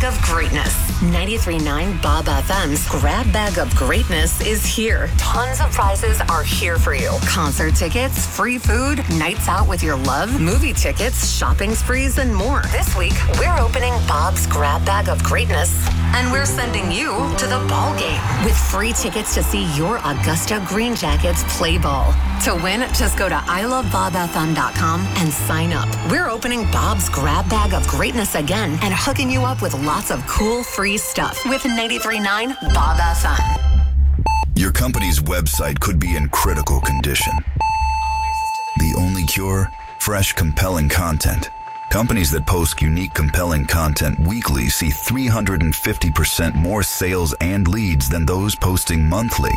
Bag of Greatness. 93.9 Bob FM's Grab Bag of Greatness is here. Tons of prizes are here for you. Concert tickets, free food, nights out with your love, movie tickets, shopping sprees, and more. This week, we're opening Bob's Grab Bag of Greatness, and we're sending you to the ball game with free tickets to see your Augusta Green Jackets play ball. To win, just go to ilovebobfm.com and sign up. We're opening Bob's Grab Bag of Greatness again and hooking you up with lots of cool free stuff with 93.9 Bob FM. Your company's website could be in critical condition. The only cure? Fresh, compelling content. Companies that post unique, compelling content weekly see 350% more sales and leads than those posting monthly.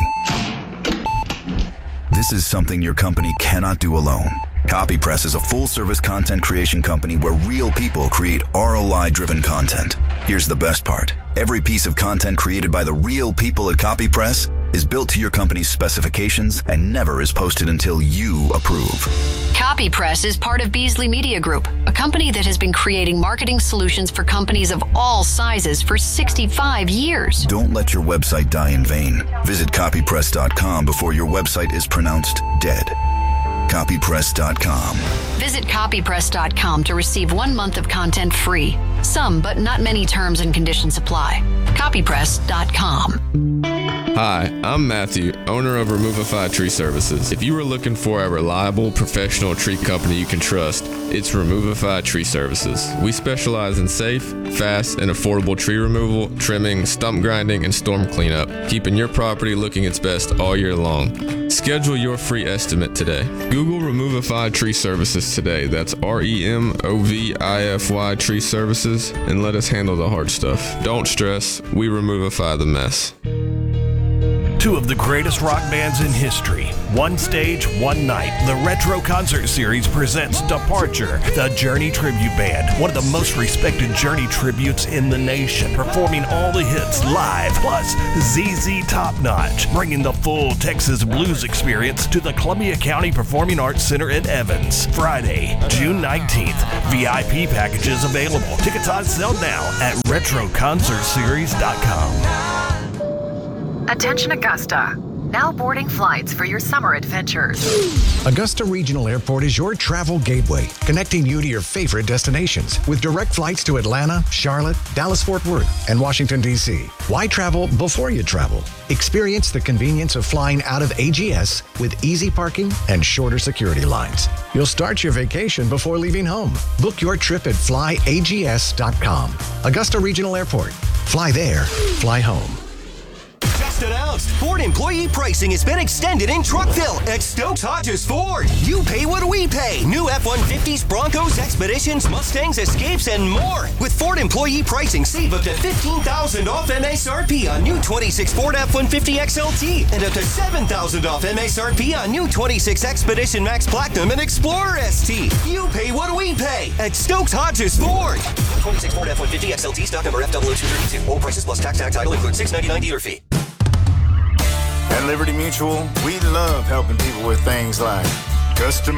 This is something your company cannot do alone. CopyPress is a full-service content creation company where real people create ROI-driven content. Here's the best part. Every piece of content created by the real people at CopyPress is built to your company's specifications and never is posted until you approve. CopyPress is part of Beasley Media Group, a company that has been creating marketing solutions for companies of all sizes for 65 years. Don't let your website die in vain. Visit copypress.com before your website is pronounced dead. Copypress.com. Visit copypress.com to receive 1 month of content free. Some, but not many terms and conditions apply. Copypress.com. Hi, I'm Matthew, owner of Removify Tree Services. If you are looking for a reliable, professional tree company you can trust, it's Removify Tree Services. We specialize in safe, fast, and affordable tree removal, trimming, stump grinding, and storm cleanup, keeping your property looking its best all year long. Schedule your free estimate today. Google Removify Tree Services today. That's REMOVIFY Tree Services, and let us handle the hard stuff. Don't stress, we removify the mess. Two of the greatest rock bands in history. One stage, one night. The Retro Concert Series presents Departure, the Journey Tribute Band. One of the most respected Journey tributes in the nation. Performing all the hits live, plus ZZ Top Notch. Bringing the full Texas blues experience to the Columbia County Performing Arts Center in Evans. Friday, June 19th. VIP packages available. Tickets on sale now at RetroConcertSeries.com. Attention Augusta. Now boarding flights for your summer adventures. Augusta Regional Airport is your travel gateway, connecting you to your favorite destinations with direct flights to Atlanta, Charlotte, Dallas-Fort Worth, and Washington, D.C. Why travel before you travel? Experience the convenience of flying out of AGS with easy parking and shorter security lines. You'll start your vacation before leaving home. Book your trip at flyags.com. Augusta Regional Airport. Fly there, fly home. Just announced, Ford employee pricing has been extended in Truckville at Stokes Hodges Ford. You pay what we pay. New F-150s, Broncos, Expeditions, Mustangs, Escapes, and more. With Ford employee pricing, save up to $15,000 off MSRP on new 26 Ford F-150 XLT and up to $7,000 off MSRP on new 26 Expedition Max Platinum and Explorer ST. You pay what we pay at Stokes Hodges Ford. 26 Ford F-150 XLT, stock number F00232. All prices plus tax title include $699 dealer fee. At Liberty Mutual, we love helping people with things like custom